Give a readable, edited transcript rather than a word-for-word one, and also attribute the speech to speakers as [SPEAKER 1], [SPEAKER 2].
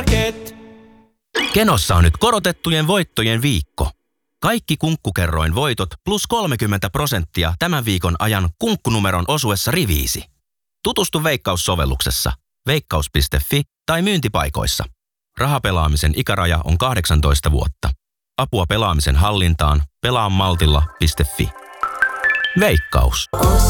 [SPEAKER 1] Market.
[SPEAKER 2] Kenossa on nyt korotettujen voittojen viikko. Kaikki Kunkkukerroin voitot plus 30% tämän viikon ajan kunkkunumeron osuessa riviisi. Tutustu Veikkaus-sovelluksessa, veikkaus.fi tai myyntipaikoissa. Rahapelaamisen ikäraja on 18 vuotta. Apua pelaamisen hallintaan pelaamaltilla.fi. Veikkaus.